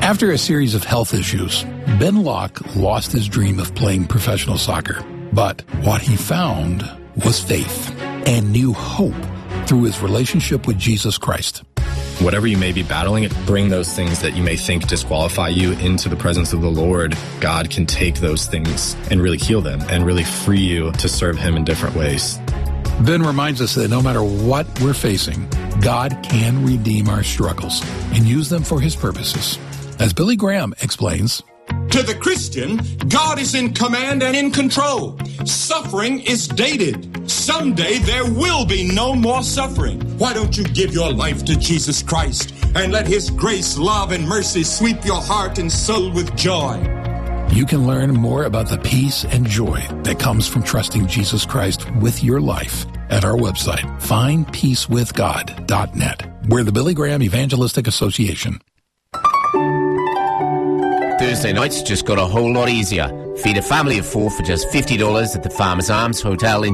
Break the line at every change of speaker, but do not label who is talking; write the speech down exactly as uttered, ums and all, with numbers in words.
After a series of health issues, Ben Locke lost his dream of playing professional soccer. But what he found was faith and new hope through his relationship with Jesus Christ.
Whatever you may be battling, bring those things that you may think disqualify you into the presence of the Lord. God can take those things and really heal them and really free you to serve him in different ways.
Ben reminds us that no matter what we're facing, God can redeem our struggles and use them for his purposes. As Billy Graham explains,
to the Christian, God is in command and in control. Suffering is dated. Someday there will be no more suffering. Why don't you give your life to Jesus Christ and let his grace, love, and mercy sweep your heart and soul with joy?
You can learn more about the peace and joy that comes from trusting Jesus Christ with your life at our website, find peace with god dot net. We're the Billy Graham Evangelistic Association.
Thursday nights just got a whole lot easier. Feed a family of four for just fifty dollars at the Farmers Arms Hotel in